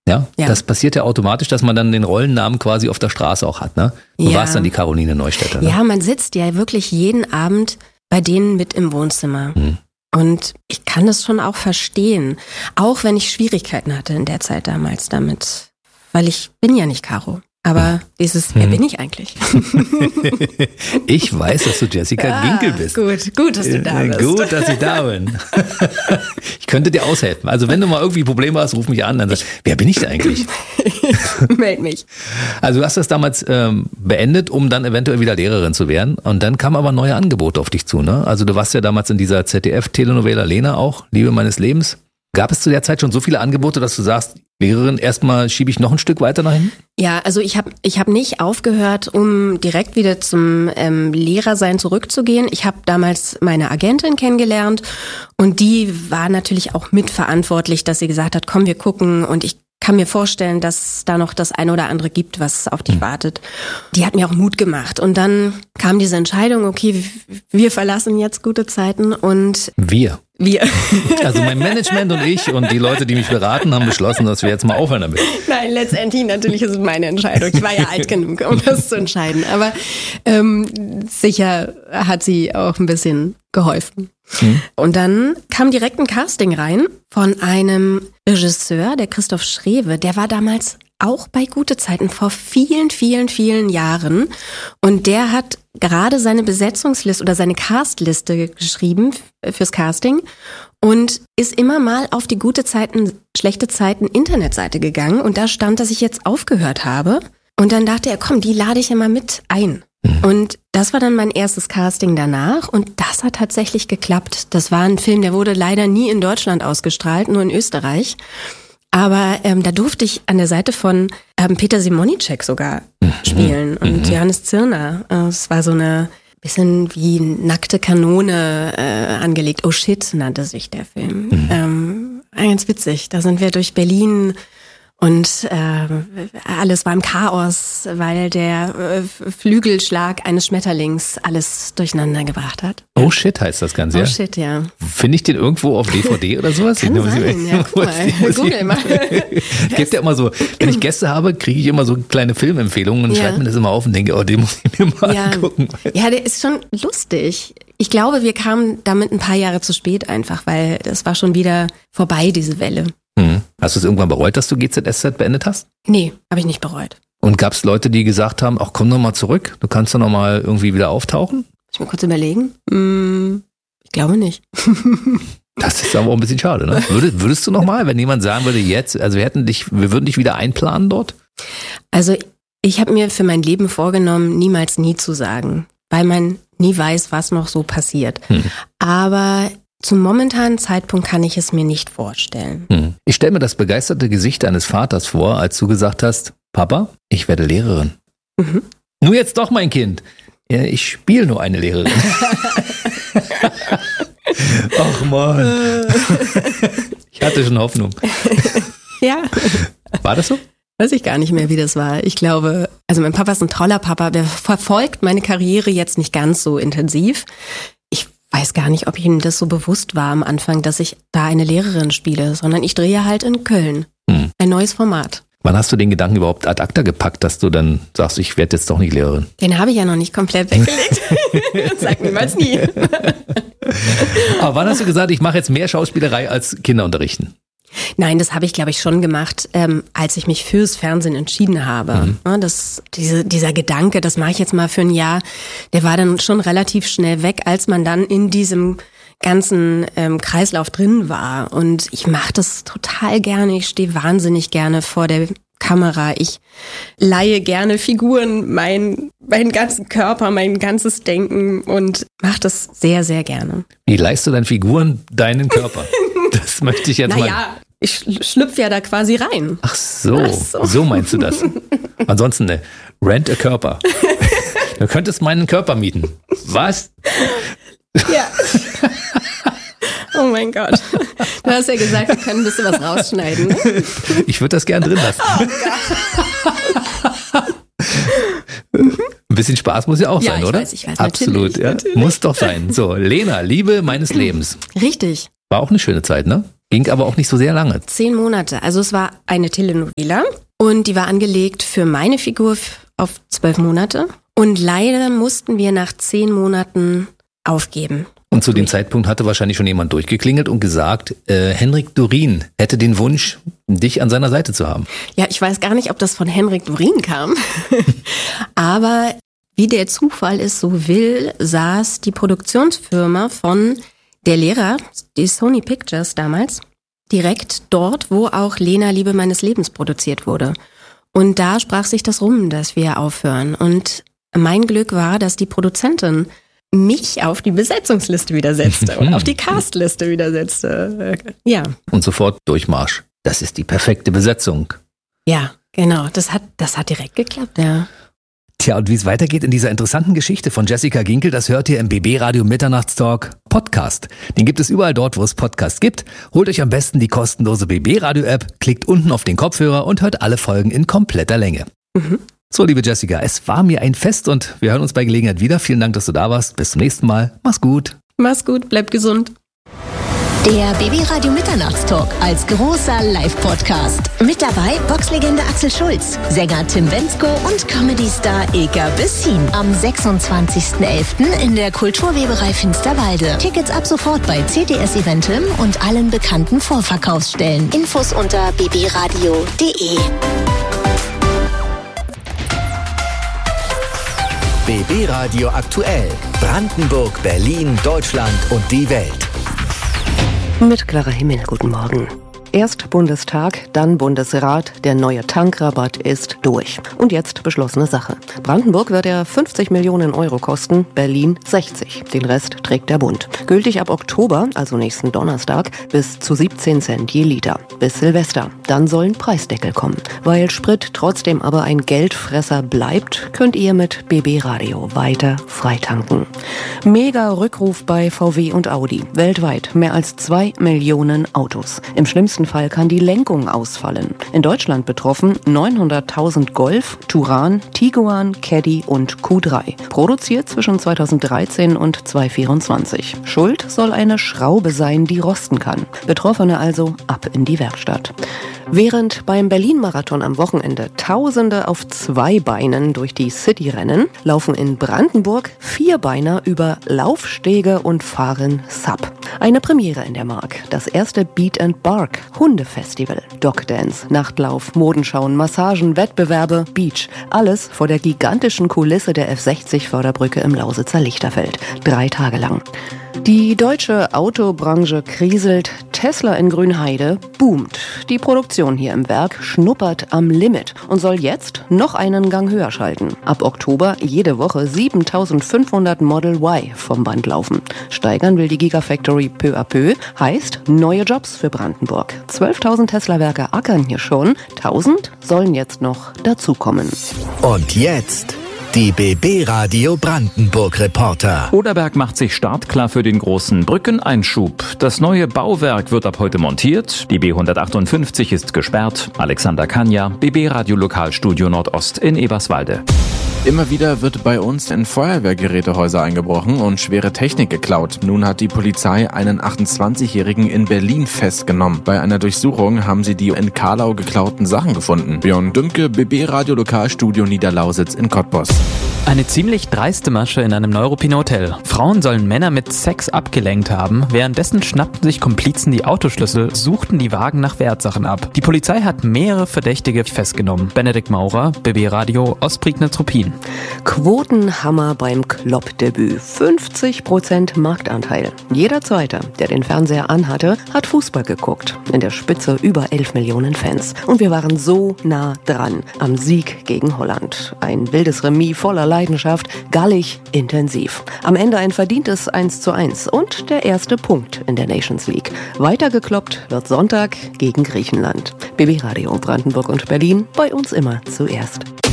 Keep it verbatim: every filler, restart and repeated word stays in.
Ja? Ja. Das passiert ja automatisch, dass man dann den Rollennamen quasi auf der Straße auch hat, ne? Du Ja. warst dann die Caroline Neustädter, ne? Ja, man sitzt ja wirklich jeden Abend bei denen mit im Wohnzimmer. Mhm. Und ich kann das schon auch verstehen. Auch wenn ich Schwierigkeiten hatte in der Zeit damals damit. Weil ich bin ja nicht Caro. Aber dieses, wer Mhm. bin ich eigentlich? Ich weiß, dass du Jessica Ah, Ginkel bist. Gut, gut, dass du da Äh, bist. Gut, dass ich da bin. Ich könnte dir aushelfen. Also wenn du mal irgendwie Probleme hast, ruf mich an. Dann sag ich, wer bin ich denn eigentlich? Meld mich. Also du hast das damals ähm, beendet, um dann eventuell wieder Lehrerin zu werden. Und dann kamen aber neue Angebote auf dich zu, ne? Also du warst ja damals in dieser Z D F-Telenovela Lena auch, Liebe meines Lebens. Gab es zu der Zeit schon so viele Angebote, dass du sagst, Lehrerin, erstmal schiebe ich noch ein Stück weiter nach hinten? Ja, also ich habe ich hab nicht aufgehört, um direkt wieder zum ähm, Lehrersein zurückzugehen. Ich habe damals meine Agentin kennengelernt und die war natürlich auch mitverantwortlich, dass sie gesagt hat, komm, wir gucken, und ich kann mir vorstellen, dass da noch das eine oder andere gibt, was auf dich wartet. Die hat mir auch Mut gemacht. Und dann kam diese Entscheidung, okay, wir verlassen jetzt gute Zeiten und Wir. wir. Also mein Management und ich und die Leute, die mich beraten, haben beschlossen, dass wir jetzt mal aufhören damit. Nein, letztendlich natürlich ist es meine Entscheidung. Ich war ja alt genug, um das zu entscheiden. Aber ähm, sicher hat sie auch ein bisschen geholfen. Hm. Und dann kam direkt ein Casting rein von einem Regisseur, der Christoph Schrewe. Der war damals auch bei Gute Zeiten vor vielen, vielen, vielen Jahren. Und der hat gerade seine Besetzungsliste oder seine Castliste geschrieben fürs Casting und ist immer mal auf die Gute Zeiten, schlechte Zeiten Internetseite gegangen. Und da stand, dass ich jetzt aufgehört habe. Und dann dachte er, komm, die lade ich ja mal mit ein. Und das war dann mein erstes Casting danach und das hat tatsächlich geklappt. Das war ein Film, der wurde leider nie in Deutschland ausgestrahlt, nur in Österreich. Aber ähm, da durfte ich an der Seite von ähm, Peter Simonicek sogar spielen und Mhm. Johannes Zirner. Äh, Es war so eine bisschen wie nackte Kanone äh, angelegt. Oh shit, nannte sich der Film. Mhm. Ähm, ganz witzig. Da sind wir durch Berlin und äh, alles war im Chaos, weil der äh, Flügelschlag eines Schmetterlings alles durcheinander gebracht hat. Oh shit heißt das Ganze, Oh ja? shit, ja. Finde ich den irgendwo auf D V D oder sowas? Kann Ich muss sein, ich- ja, guck muss mal, ich- muss ich- google mal. Gibt ja immer so, wenn ich Gäste habe, kriege ich immer so kleine Filmempfehlungen und Ja. schreibe mir das immer auf und denke, oh, den muss ich mir mal Ja. angucken. Ja, der ist schon lustig. Ich glaube, wir kamen damit ein paar Jahre zu spät einfach, weil es war schon wieder vorbei, diese Welle. Hm. Hast du es irgendwann bereut, dass du G Z S Z beendet hast? Nee, habe ich nicht bereut. Und gab es Leute, die gesagt haben, ach komm doch mal zurück, du kannst doch noch mal irgendwie wieder auftauchen? Muss ich mir kurz überlegen? Hm, ich glaube nicht. Das ist aber auch ein bisschen schade, ne? Würdest, würdest du noch mal, wenn jemand sagen würde, jetzt, also wir hätten dich, wir würden dich wieder einplanen dort? Also ich habe mir für mein Leben vorgenommen, niemals nie zu sagen, weil man nie weiß, was noch so passiert. Hm. Aber zum momentanen Zeitpunkt kann ich es mir nicht vorstellen. Hm. Ich stelle mir das begeisterte Gesicht deines Vaters vor, als du gesagt hast, Papa, ich werde Lehrerin. Mhm. Nur jetzt doch, mein Kind. Ja, ich spiele nur eine Lehrerin. Ach man. Ich hatte schon Hoffnung. Ja, War das so? weiß ich gar nicht mehr, wie das war. Ich glaube, also mein Papa ist ein toller Papa, der verfolgt meine Karriere jetzt nicht ganz so intensiv. Ich weiß gar nicht, ob ihm das so bewusst war am Anfang, dass ich da eine Lehrerin spiele, sondern ich drehe halt in Köln. Hm. Ein neues Format. Wann hast du den Gedanken überhaupt ad acta gepackt, dass du dann sagst, ich werde jetzt doch nicht Lehrerin? Den habe ich ja noch nicht komplett weggelegt. Sag niemals nie. Aber wann hast du gesagt, ich mache jetzt mehr Schauspielerei als Kinder unterrichten? Nein, das habe ich, glaube ich, schon gemacht, ähm, als ich mich fürs Fernsehen entschieden habe. Mhm. Ja, das, diese, dieser Gedanke, das mache ich jetzt mal für ein Jahr, der war dann schon relativ schnell weg, als man dann in diesem ganzen ähm, Kreislauf drin war. Und ich mache das total gerne. Ich stehe wahnsinnig gerne vor der Kamera. Ich leihe gerne Figuren, mein, meinen ganzen Körper, mein ganzes Denken und mache das sehr, sehr gerne. Wie leihst du deinen Figuren deinen Körper? Das möchte ich jetzt mal. Naja, ich schl- schlüpfe ja da quasi rein. Ach so, Ach so. so meinst du das. Ansonsten, ne, rent a Körper. Du könntest meinen Körper mieten. Was? Ja. Oh mein Gott. Du hast ja gesagt, wir können ein bisschen was rausschneiden. Ne? Ich würde das gern drin lassen. Ein bisschen Spaß muss ja auch Ja, sein, ich oder? weiß, ich weiß, Absolut, natürlich, ja. natürlich. Muss doch sein. So, Lena, Liebe meines Lebens. Richtig. War auch eine schöne Zeit, ne? Ging aber auch nicht so sehr lange. Zehn Monate. Also es war eine Telenovela und die war angelegt für meine Figur auf zwölf Monate. Und leider mussten wir nach zehn Monaten aufgeben. Und zu dem Zeitpunkt hatte wahrscheinlich schon jemand durchgeklingelt und gesagt, äh, Henrik Dorien hätte den Wunsch, dich an seiner Seite zu haben. Ja, ich weiß gar nicht, ob das von Henrik Dorien kam. Aber wie der Zufall es so will, saß die Produktionsfirma von der Lehrer, die Sony Pictures damals, direkt dort, wo auch Lena, Liebe meines Lebens produziert wurde. Und da sprach sich das rum, dass wir aufhören. Und mein Glück war, dass die Produzentin mich auf die Besetzungsliste wieder setzte und auf die Castliste wieder setzte. Ja. Und sofort Durchmarsch. Das ist die perfekte Besetzung. Ja, genau. Das hat, das hat direkt geklappt, ja. Tja, und wie es weitergeht in dieser interessanten Geschichte von Jessica Ginkel, das hört ihr im B B Radio Mitternachtstalk Podcast. Den gibt es überall dort, wo es Podcasts gibt. Holt euch am besten die kostenlose B B Radio App, klickt unten auf den Kopfhörer und hört alle Folgen in kompletter Länge. Mhm. So, liebe Jessica, es war mir ein Fest und wir hören uns bei Gelegenheit wieder. Vielen Dank, dass du da warst. Bis zum nächsten Mal. Mach's gut. Mach's gut, bleib gesund. Der B B Radio Mitternachtstalk als großer Live-Podcast. Mit dabei Boxlegende Axel Schulz, Sänger Tim Bendzko und Comedy-Star Ilka Bessin. Am sechsundzwanzigsten elften in der Kulturweberei Finsterwalde. Tickets ab sofort bei C T S Eventim und allen bekannten Vorverkaufsstellen. Infos unter b b radio punkt d e. B B Radio aktuell. Brandenburg, Berlin, Deutschland und die Welt. Mit Clara Himmel, guten Morgen. Erst Bundestag, dann Bundesrat, der neue Tankrabatt ist durch. Und jetzt beschlossene Sache. Brandenburg wird er fünfzig Millionen Euro kosten, Berlin sechzig. Den Rest trägt der Bund. Gültig ab Oktober, also nächsten Donnerstag, bis zu siebzehn Cent je Liter. Bis Silvester. Dann sollen Preisdeckel kommen. Weil Sprit trotzdem aber ein Geldfresser bleibt, könnt ihr mit B B Radio weiter freitanken. Mega Rückruf bei V W und Audi. Weltweit mehr als zwei Millionen Autos. Im schlimmsten Fall kann die Lenkung ausfallen. In Deutschland betroffen neunhunderttausend Golf, Touran, Tiguan, Caddy und Q drei. Produziert zwischen zweitausenddreizehn und zweitausendvierundzwanzig. Schuld soll eine Schraube sein, die rosten kann. Betroffene also ab in die Werkstatt. Während beim Berlin-Marathon am Wochenende Tausende auf zwei Beinen durch die City rennen, laufen in Brandenburg Vierbeiner über Laufstege und fahren Sub. Eine Premiere in der Mark. Das erste Beat and Bark Hundefestival. Dogdance, Nachtlauf, Modenschauen, Massagen, Wettbewerbe, Beach. Alles vor der gigantischen Kulisse der F sechzig Förderbrücke im Lausitzer Lichterfeld. Drei Tage lang. Die deutsche Autobranche kriselt, Tesla in Grünheide boomt. Die Produktion hier im Werk schnuppert am Limit und soll jetzt noch einen Gang höher schalten. Ab Oktober jede Woche siebentausendfünfhundert Model Y vom Band laufen. Steigern will die Gigafactory peu à peu, heißt neue Jobs für Brandenburg. zwölftausend Tesla-Werke ackern hier schon, tausend sollen jetzt noch dazukommen. Und jetzt die B B Radio Brandenburg Reporter. Oderberg macht sich startklar für den großen Brückeneinschub. Das neue Bauwerk wird ab heute montiert. Die B hundertachtundfünfzig ist gesperrt. Alexander Kanja, B B Radio Lokalstudio Nordost in Eberswalde. Immer wieder wird bei uns in Feuerwehrgerätehäuser eingebrochen und schwere Technik geklaut. Nun hat die Polizei einen achtundzwanzigjährigen in Berlin festgenommen. Bei einer Durchsuchung haben sie die in Karlau geklauten Sachen gefunden. Björn Dümke, B B Radio Lokalstudio Niederlausitz in Cottbus. Eine ziemlich dreiste Masche in einem Neuruppiner Hotel. Frauen sollen Männer mit Sex abgelenkt haben. Währenddessen schnappten sich Komplizen die Autoschlüssel, suchten die Wagen nach Wertsachen ab. Die Polizei hat mehrere Verdächtige festgenommen. Benedikt Maurer, B B Radio Ostprignitz-Ruppin. Quotenhammer beim Klopp-Debüt. fünfzig Prozent Marktanteil. Jeder Zweite, der den Fernseher anhatte, hat Fußball geguckt. In der Spitze über elf Millionen Fans. Und wir waren so nah dran am Sieg gegen Holland. Ein wildes Remis voller Leidenschaft, gallig, intensiv. Am Ende ein verdientes eins zu eins und der erste Punkt in der Nations League. Weitergekloppt wird Sonntag gegen Griechenland. B B Radio Brandenburg und Berlin, bei uns immer zuerst.